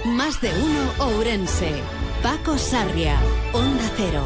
Más de uno Ourense. Paco Sarria, Onda Cero.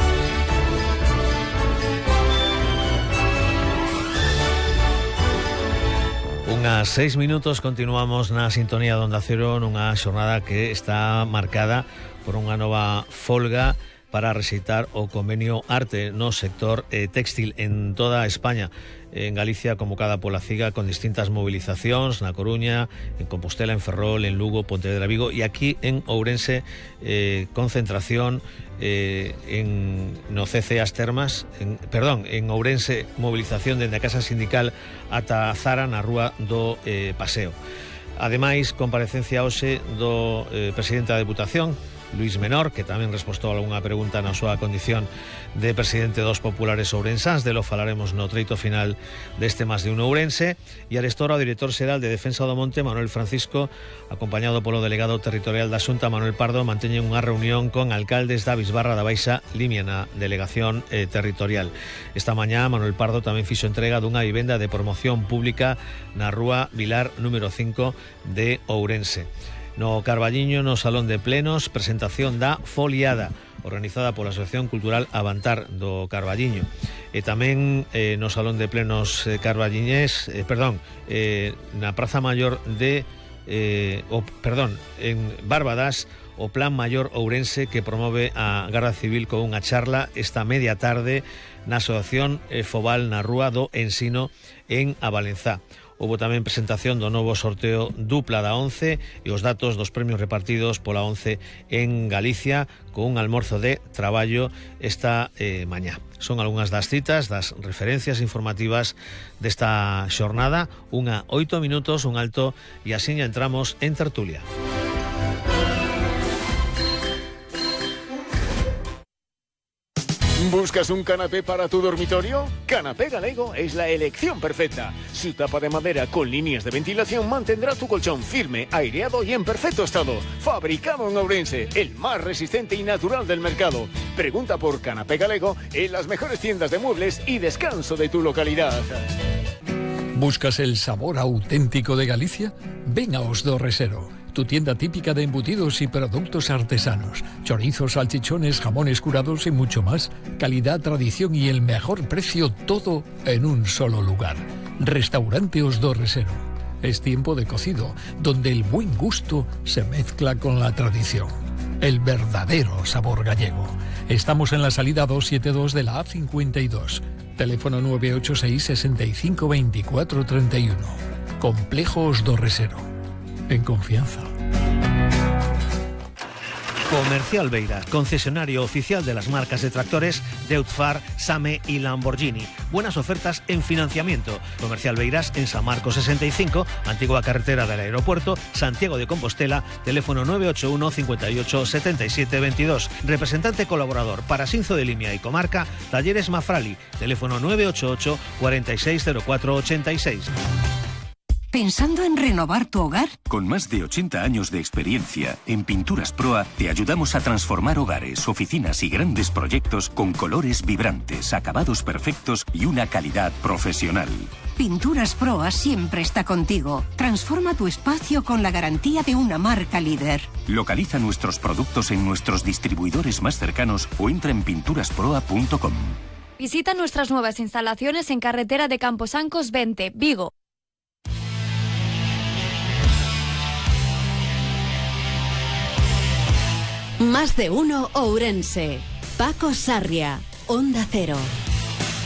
Unhas 6 minutos, continuamos na sintonía de Onda Cero nunha xornada que está marcada por unha nova folga para rexeitar o convenio arte no sector textil en toda España. En Galicia convocada pola CIGA con distintas movilizacións na Coruña, en Compostela, en Ferrol, en Lugo, Pontevedra, Vigo e aquí en Ourense concentración no CC As Termas, en Ourense movilización dende a Casa Sindical ata Zara na Rúa do Paseo. Ademais, comparecencia hoxe do presidente da Deputación, Luís Menor, que tamén respostou a algunha pregunta na súa condición de presidente dos populares ourensans. Delo falaremos no treito final deste Más de Uno Ourense. E arestora o director xeral de Defensa do Monte, Manuel Francisco, acompañado polo delegado territorial da Xunta, Manuel Pardo, manteñen unha reunión con alcaldes da Bisbarra da Baixa Limia na delegación territorial. Esta mañá Manuel Pardo tamén fixo entrega dunha vivenda de promoción pública na Rúa Vilar número 5 de Ourense. No Carballiño, no Salón de Plenos, presentación da Foliada, organizada pola Asociación Cultural Avantar do Carballiño. E tamén no Salón de Plenos carballiñés, na Praza Maior de en Bárbadas, o Plan Maior Ourense, que promove a Garda Civil con unha charla esta media tarde na Asociación Fobal na Rúa do Ensino en Avalenzá. Houbo tamén presentación do novo sorteo dupla da ONCE e os datos dos premios repartidos pola ONCE en Galicia, con un almorzo de traballo esta mañá. Son algunhas das citas, das referencias informativas desta xornada. 8 minutos, un alto, e así entramos en tertulia. ¿Buscas un canapé para tu dormitorio? Canapé Galego es la elección perfecta. Su tapa de madera con líneas de ventilación mantendrá tu colchón firme, aireado y en perfecto estado. Fabricado en Ourense, el más resistente y natural del mercado. Pregunta por Canapé Galego en las mejores tiendas de muebles y descanso de tu localidad. ¿Buscas el sabor auténtico de Galicia? Ven a Os do Resero, tu tienda típica de embutidos y productos artesanos. Chorizos, salchichones, jamones curados y mucho más. Calidad, tradición y el mejor precio, todo en un solo lugar. Restaurante Os do Resero. Es tiempo de cocido, donde el buen gusto se mezcla con la tradición. El verdadero sabor gallego. Estamos en la salida 272 de la A52. Teléfono 986 65 24 31. Complejo Os do Resero. En confianza. Comercial Beira, concesionario oficial de las marcas de tractores Deutz-Fahr, Same y Lamborghini. Buenas ofertas en financiamiento. Comercial Beiras en San Marcos 65, antigua carretera del aeropuerto, Santiago de Compostela, teléfono 981 58 77 22. Representante colaborador para Sinzo de Limia y Comarca, Talleres Mafrali, teléfono 988 46 04 86. ¿Pensando en renovar tu hogar? Con más de 80 años de experiencia, en Pinturas Proa te ayudamos a transformar hogares, oficinas y grandes proyectos con colores vibrantes, acabados perfectos y una calidad profesional. Pinturas Proa siempre está contigo. Transforma tu espacio con la garantía de una marca líder. Localiza nuestros productos en nuestros distribuidores más cercanos o entra en pinturasproa.com. Visita nuestras nuevas instalaciones en carretera de Camposancos 20, Vigo. Más de Uno Ourense. Paco Sarria, Onda Cero.